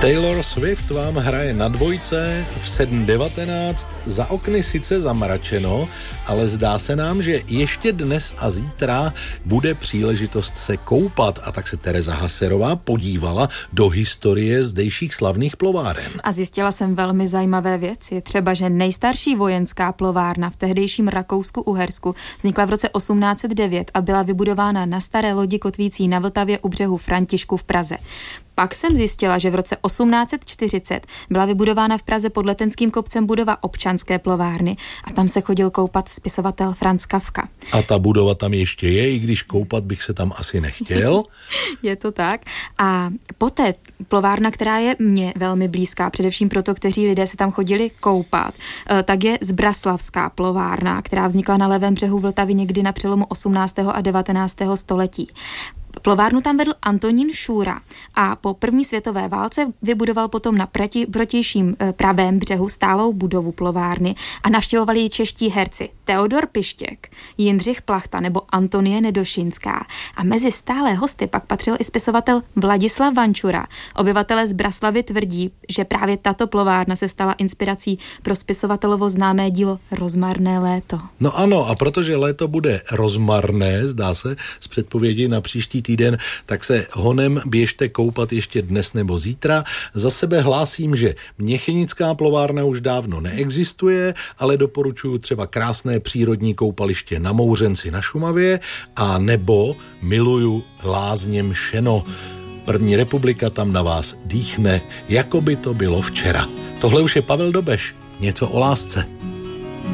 Taylor Swift vám hraje na dvojce v 7:19. Za okny sice zamračeno, ale zdá se nám, že ještě dnes a zítra bude příležitost se koupat. A tak se Tereza Haserová podívala do historie zdejších slavných plováren. A zjistila jsem velmi zajímavé věci. Třeba, že nejstarší vojenská plovárna v tehdejším Rakousku-Uhersku vznikla v roce 1809 a byla vybudována na staré lodi kotvící na Vltavě u břehu Františku v Praze. Pak jsem zjistila, že v roce 1840 byla vybudována v Praze pod Letenským kopcem budova občanské plovárny a tam se chodil koupat spisovatel Franz Kafka. A ta budova tam ještě je, i když koupat bych se tam asi nechtěl. Je to tak. A poté plovárna, která je mně velmi blízká, především proto, kteří lidé se tam chodili koupat, tak je Zbraslavská plovárna, která vznikla na levém břehu Vltavy někdy na přelomu 18. a 19. století. Plovárnu tam vedl Antonín Šůra a po první světové válce vybudoval potom na protějším pravém břehu stálou budovu plovárny a navštěvovali ji čeští herci Teodor Pištěk, Jindřich Plachta nebo Antonie Nedošinská. A mezi stálé hosty pak patřil i spisovatel Vladislav Vančura. Obyvatelé z Braslavy tvrdí, že právě tato plovárna se stala inspirací pro spisovatelovo známé dílo Rozmarné léto. No ano, a protože léto bude rozmarné, zdá se, z předpovědi na příští týden, tak se honem běžte koupat ještě dnes nebo zítra. Za sebe hlásím, že Měchenická plovárna už dávno neexistuje, ale doporučuji třeba krásné přírodní koupaliště na Mouřenci na Šumavě a nebo miluju lázně Mšeno. První republika tam na vás dýchne, jako by to bylo včera. Tohle už je Pavel Dobeš. Něco o lásce.